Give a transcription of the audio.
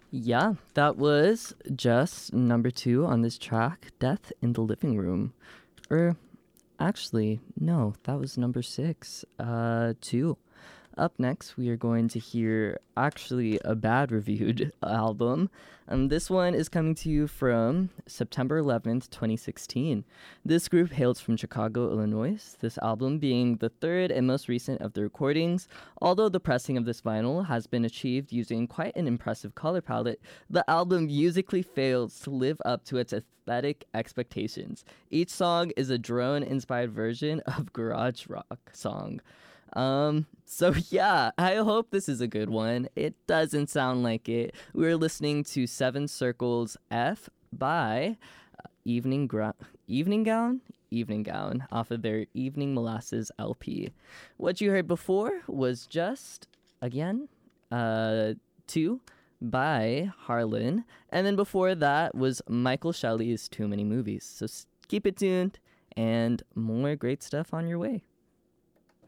Yeah, that was just number two on this track, Death in the Living Room. Or actually, no, that was number six. Two. Up next, we are going to hear actually a bad reviewed album. This one is coming to you from September 11th, 2016. This group hails from Chicago, Illinois, this album being the third and most recent of the recordings. Although the pressing of this vinyl has been achieved using quite an impressive color palette, the album musically fails to live up to its aesthetic expectations. Each song is a drone-inspired version of garage rock song. So yeah, I hope this is a good one. It doesn't sound like it. We're listening to Seven Circles F by Evening Gown? Evening Gown off of their Evening Molasses LP. What you heard before was just, again, Two by Harlan. And then before that was Michael Shelley's Too Many Movies. So keep it tuned and more great stuff on your way.